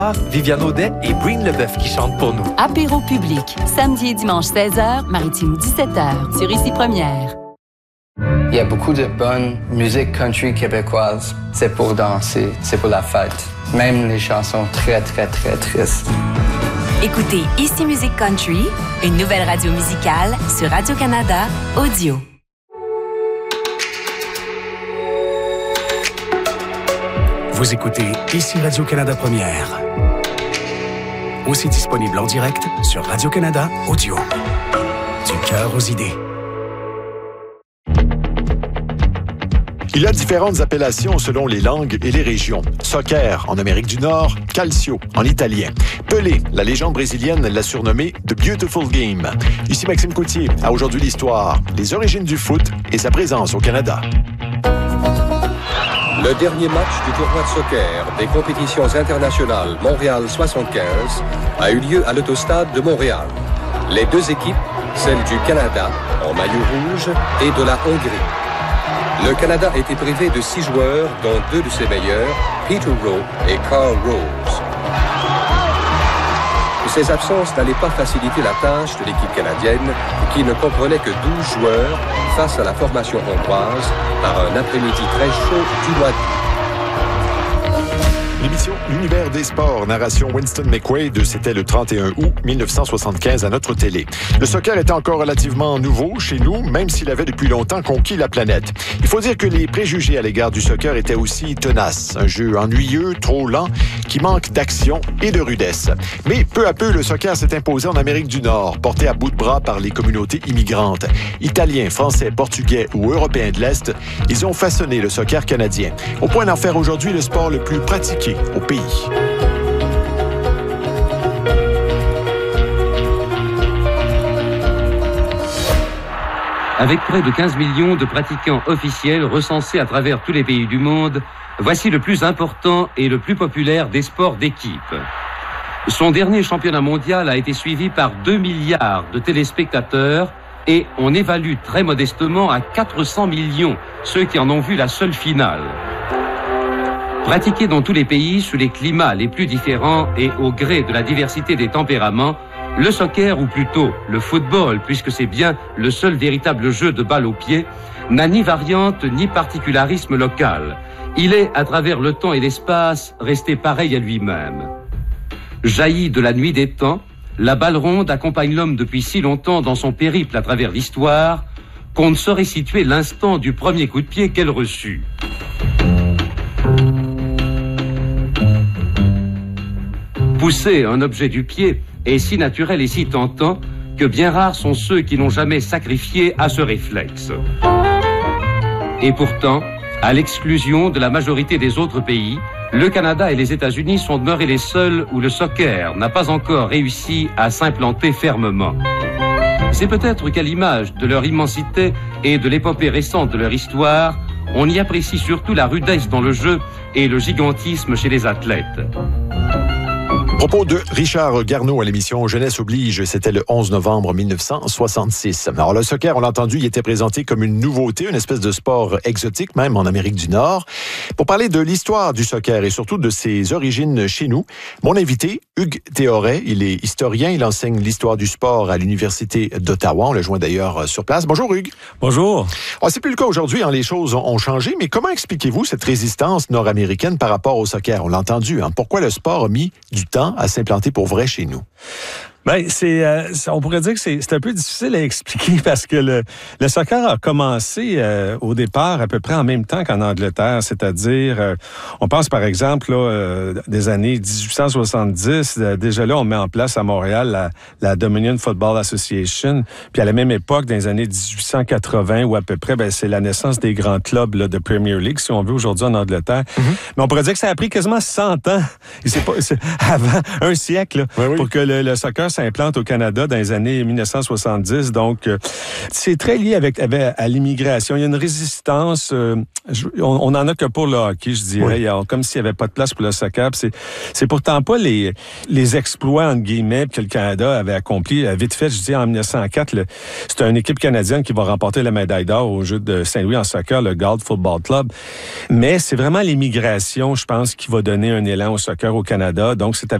Viviane Audet et Breen Leboeuf qui chantent pour nous. Apéro public, samedi et dimanche 16h, Maritime 17h, sur Ici Première. Il y a beaucoup de bonne musique country québécoise. C'est pour danser, c'est pour la fête. Même les chansons très, très, très tristes. Écoutez Ici Musique Country, une nouvelle radio musicale sur Radio-Canada Audio. Vous écoutez Ici Radio-Canada Première. Aussi disponible en direct sur Radio-Canada Audio. Du cœur aux idées. Il y a différentes appellations selon les langues et les régions. Soccer en Amérique du Nord, Calcio en italien. Pelé, la légende brésilienne, l'a surnommé « The Beautiful Game ». Ici Maxime Coutier, à Aujourd'hui l'Histoire, les origines du foot et sa présence au Canada. Le dernier match du tournoi de soccer des compétitions internationales Montréal 75 a eu lieu à l'Autostade de Montréal. Les deux équipes, celle du Canada, en maillot rouge, et de la Hongrie. Le Canada était privé de 6 joueurs, dont 2 de ses meilleurs, Peter Rowe et Carl Rose. Ces absences n'allaient pas faciliter la tâche de l'équipe canadienne, qui ne comprenait que 12 joueurs face à la formation hongroise par un après-midi très chaud du mois d'août. L'émission L'Univers des sports, narration Winston McQuaid, c'était le 31 août 1975 à notre télé. Le soccer était encore relativement nouveau chez nous, même s'il avait depuis longtemps conquis la planète. Il faut dire que les préjugés à l'égard du soccer étaient aussi tenaces. Un jeu ennuyeux, trop lent, qui manque d'action et de rudesse. Mais peu à peu, le soccer s'est imposé en Amérique du Nord, porté à bout de bras par les communautés immigrantes. Italiens, Français, Portugais ou Européens de l'Est, ils ont façonné le soccer canadien, au point d'en faire aujourd'hui le sport le plus pratiqué au pays. Avec près de 15 millions de pratiquants officiels recensés à travers tous les pays du monde, voici le plus important et le plus populaire des sports d'équipe. Son dernier championnat mondial a été suivi par 2 milliards de téléspectateurs et on évalue très modestement à 400 millions ceux qui en ont vu la seule finale. Pratiqué dans tous les pays, sous les climats les plus différents et au gré de la diversité des tempéraments, le soccer, ou plutôt le football, puisque c'est bien le seul véritable jeu de balle au pied, n'a ni variante ni particularisme local. Il est, à travers le temps et l'espace, resté pareil à lui-même. Jailli de la nuit des temps, la balle ronde accompagne l'homme depuis si longtemps dans son périple à travers l'histoire qu'on ne saurait situer l'instant du premier coup de pied qu'elle reçut. Pousser un objet du pied est si naturel et si tentant que bien rares sont ceux qui n'ont jamais sacrifié à ce réflexe. Et pourtant, à l'exclusion de la majorité des autres pays, le Canada et les États-Unis sont demeurés les seuls où le soccer n'a pas encore réussi à s'implanter fermement. C'est peut-être qu'à l'image de leur immensité et de l'épopée récente de leur histoire, on y apprécie surtout la rudesse dans le jeu et le gigantisme chez les athlètes. Propos de Richard Garneau à l'émission Jeunesse oblige, c'était le 11 novembre 1966. Alors le soccer, on l'a entendu, il était présenté comme une nouveauté, une espèce de sport exotique même en Amérique du Nord. Pour parler de l'histoire du soccer et surtout de ses origines chez nous, mon invité, Hugues Théoret, il est historien, il enseigne l'histoire du sport à l'Université d'Ottawa. On le joint d'ailleurs sur place. Bonjour Hugues. Bonjour. Alors, c'est plus le cas aujourd'hui, les choses ont changé, mais comment expliquez-vous cette résistance nord-américaine par rapport au soccer? On l'a entendu, pourquoi le sport a mis du temps à s'implanter pour vrai chez nous? Ben, on pourrait dire que c'est un peu difficile à expliquer parce que le soccer a commencé au départ à peu près en même temps qu'en Angleterre, c'est-à-dire, on pense par exemple des années 1870, déjà là on met en place à Montréal la Dominion Football Association, puis à la même époque, dans les années 1880 ou à peu près, c'est la naissance des grands clubs là, de Premier League, si on veut, aujourd'hui en Angleterre. Mm-hmm. Mais on pourrait dire que ça a pris quasiment 100 ans, avant un siècle, là, pour que le soccer s'implante au Canada dans les années 1970. Donc, c'est très lié à l'immigration. Il y a une résistance. On en a que pour le hockey, je dirais. Oui. Comme s'il n'y avait pas de place pour le soccer. C'est pourtant pas les exploits, entre guillemets, que le Canada avait accompli. Vite fait, je dis, en 1904, c'est une équipe canadienne qui va remporter la médaille d'or au Jeux de Saint-Louis en soccer, le Galt Football Club. Mais c'est vraiment l'immigration, je pense, qui va donner un élan au soccer au Canada. Donc, c'est